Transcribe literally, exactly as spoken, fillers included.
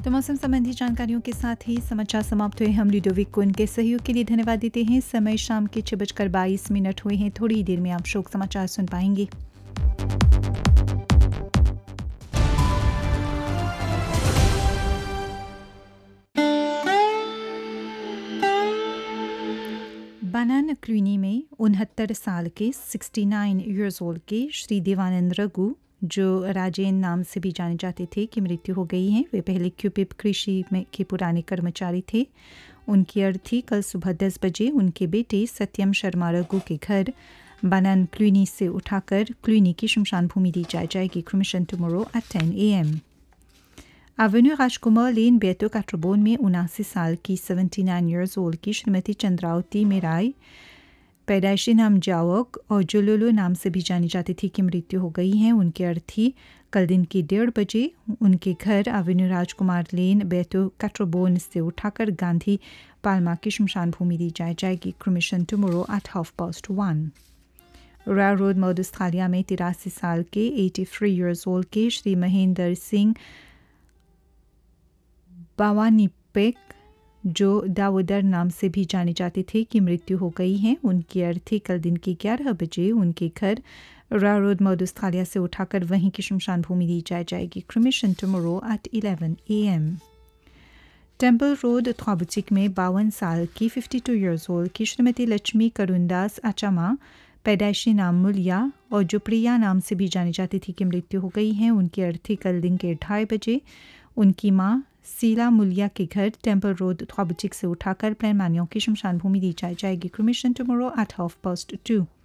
तो मौसम संबंधी जानकारियों के साथ ही समाचार समाप्त हुए। हम लुडोविक को उनके सहयोग के लिए धन्यवाद देते हैं। समय शाम के छह बजकर बाईस मिनट हुए हैं। थोड़ी देर में आप शोक समाचार सुन पाएंगे। बनान क्लूनी में उनहत्तर साल के उनहत्तर इयर्स ओल्ड के श्री देवानंद रघु, जो राजेन नाम से भी जाने जाते थे, की मृत्यु हो गई है। वे पहले क्यूपिप कृषि में के पुराने कर्मचारी थे। उनकी अर्थी कल सुबह दस बजे उनके बेटे सत्यम शर्मा रघु के घर बनान क्लूनी से उठाकर क्लूनी की शमशान भूमि दी जाए जाएगी। क्रिमिशन टुमारो एट टेन ए एम। एवेन्यू राजकुमार लेन बेतो काट्रोबोन में उनासी साल की उन्यासी इयर्स ओल्ड की श्रीमती चंद्रावती मेराई, पैदाइशी नाम जावक और जुलुलु नाम से भी जानी जाती थी, की मृत्यु हो गई है। उनके अर्थी कल दिन की डेढ़ बजे उनके घर एवेन्यू राजकुमार लेन बेतो काट्रोबोन से उठाकर गांधी पाल्मा की शमशान भूमि दी जाए जाएगी। Cremation tomorrow at half past one. Royal road मौदस्थालिया में तिरासी साल के तिरासी इयर्स ओल्ड के श्री महेंद्र सिंह बावानीपेक, जो दावोदर नाम से भी जाने जाते थे, की मृत्यु हो गई है। उनकी अर्थी कल दिन की ग्यारह बजे उनके घर रॉयल रोड मौदस्थालिया से उठाकर वहीं की शमशान भूमि दी जाए जाएगी। Cremation tomorrow at eleven A M. Temple road थ्वाबुचिक में बावन साल की बावन इयर्स ओल्ड की श्रीमती लक्ष्मी करुणदास आचामा, पैदाइशी नाम मुलिया और जो प्रिया नाम से भी जानी जाती थी, की मृत्यु हो गई है। उनकी अर्थी कल दिन के ढाई बजे उनकी माँ सीला मुलिया के घर टेम्पल रोड थ्वाबुचिक से उठाकर प्लान मानियों की शमशान भूमि दी जाए जाएगी। Cremation tomorrow at half past two.